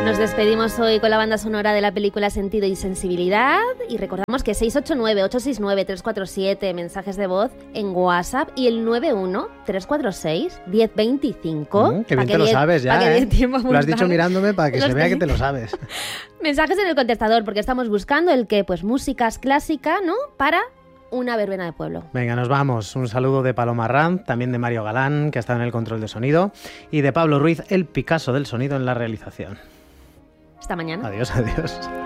Nos despedimos hoy con la banda sonora de la película Sentido y Sensibilidad y recordamos que 689-869-347 mensajes de voz en WhatsApp y el 91-346-1025. Que bien te lo sabes ya, ¿eh? Lo has dicho mirándome para que se vea que te lo sabes. Mensajes en el contestador porque estamos buscando el que, pues músicas clásicas, ¿no? Para una verbena de pueblo. Venga, nos vamos. Un saludo de Paloma Ranz, también de Mario Galán, que ha estado en el control de sonido, y de Pablo Ruiz, el Picasso del sonido en la realización. Hasta mañana. Adiós, adiós.